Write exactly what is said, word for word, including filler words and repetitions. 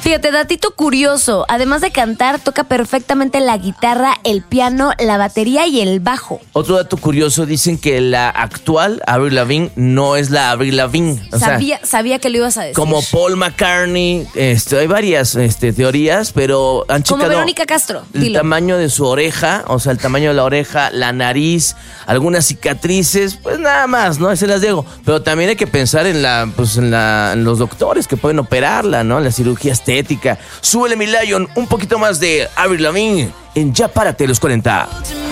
Fíjate, datito curioso. Además de cantar, toca perfectamente la guitarra, el piano, la batería y el bajo. Otro dato curioso, dicen que la actual Avril Lavigne no es la Avril Lavigne. O sabía, sea, sabía que lo ibas a decir. como Paul McCartney, este, hay varias este, teorías, pero han checado Como Verónica Castro, el dilo. tamaño de su oreja, o sea, el tamaño de la oreja, la nariz, algunas cicatrices, pues nada más, ¿no? Se las digo. Pero también hay que pensar en la, pues en la, en los doctores que pueden operarla, ¿no? La cirugía estética. Súbele, mi Lion, un poquito más de Avril Lavigne en Ya Párate los cuarenta.